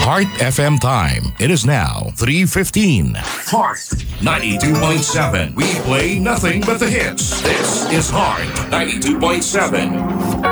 Heart FM time. It is now 3:15. Heart 92.7. We play nothing but the hits. This is Heart 92.7.